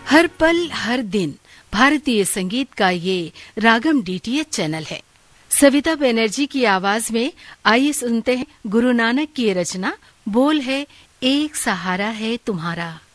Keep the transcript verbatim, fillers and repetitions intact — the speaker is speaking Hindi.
हर पल हर दिन भारतीय संगीत का ये रागम डीटीएच चैनल है। सविता बनर्जी की आवाज में आइए सुनते हैं गुरु नानक की रचना, बोल है एक सहारा है तुम्हारा।